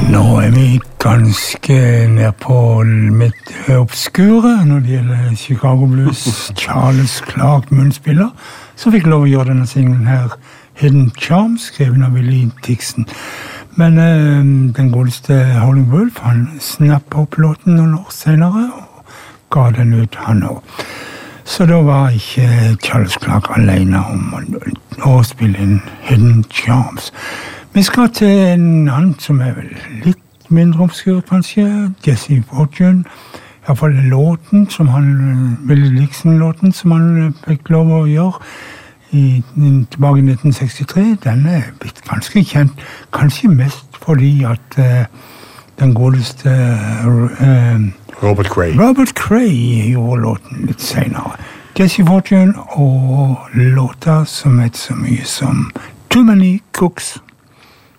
Nå vi ganske ned på mitt obskure når det gjelder Chicago Blues. Charles Clark, munnspiller, som fikk lov å gjøre denne singlen her, Hidden Charms, skrevet av Willie Dixon. Men den godeste Howlin' Wolf, han snappet opp låten noen år senere og ga den ut han også. Så da var ikke Charles Clark alene om å spille inn Hidden Charms. Vi skal til en annen som vel litt mindre obskur, kanskje. Jesse Fortune. I hvert fall låten som Willie Dixon-låten som han fikk lov å gjøre tilbake i 1963. Den blitt ganske kjent. Kanskje mest fordi at den godeste Robert Cray gjorde låten litt senere. Jesse Fortune og låta som heter så mye som Too Many Cooks.